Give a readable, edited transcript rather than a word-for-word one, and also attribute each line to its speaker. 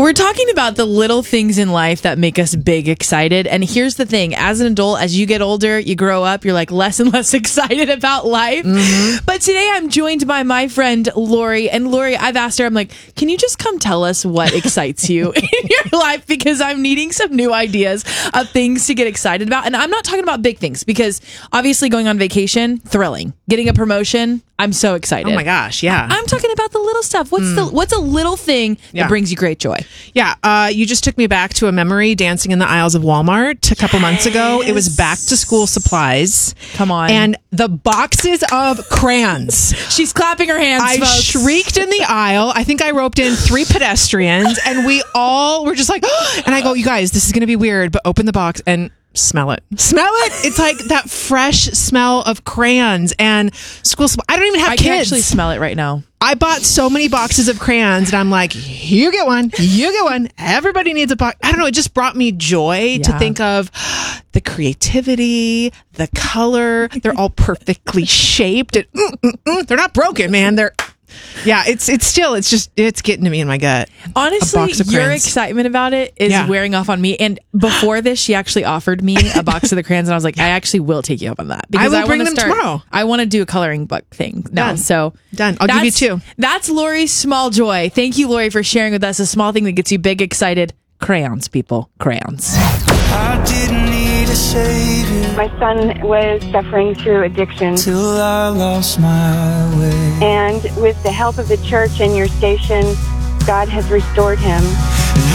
Speaker 1: We're talking about the little things in life that make us big excited. And here's the thing. As an adult, as you get older, you grow up, you're like less and less excited about life. Mm-hmm. But today I'm joined by my friend, Lori. And Lori, I've asked her, I'm like, can you just come tell us what excites you in your life? Because I'm needing some new ideas of things to get excited about. And I'm not talking about big things because obviously going on vacation, thrilling. Getting a promotion, I'm so excited.
Speaker 2: Oh my gosh, yeah.
Speaker 1: I'm talking about the little stuff. What's a little thing that brings you great joy?
Speaker 2: Yeah, you just took me back to a memory dancing in the aisles of Walmart a couple months ago. It was back to school supplies.
Speaker 1: Come on.
Speaker 2: And the boxes of crayons.
Speaker 1: She's clapping her hands,
Speaker 2: I
Speaker 1: folks.
Speaker 2: shrieked in the aisle. I think I roped in 3 pedestrians and we all were just like, and I go, you guys, this is going to be weird, but open the box and smell it. Smell it. It's like that fresh smell of crayons and school supplies. I don't even have kids.
Speaker 1: I can actually smell it right now.
Speaker 2: I bought so many boxes of crayons and I'm like, you get one, you get one. Everybody needs a box. I don't know. It just brought me joy to think of the creativity, the color. They're all perfectly shaped. They're not broken, man. It's getting to me in my gut.
Speaker 1: Honestly, your excitement about it is wearing off on me. And before this, she actually offered me a box of the crayons, and I was like, I actually will take you up on that because
Speaker 2: I will bring them tomorrow.
Speaker 1: I want to do a coloring book thing now.
Speaker 2: Done.
Speaker 1: So
Speaker 2: done. I'll give you 2.
Speaker 1: That's Lori's small joy. Thank you, Lori, for sharing with us a small thing that gets you big excited. Crayons, people. Crayons.
Speaker 3: I didn't need a savior.
Speaker 4: My son was suffering through addiction.
Speaker 3: Till I lost my way.
Speaker 4: And with the help of the church and your station, God has restored him.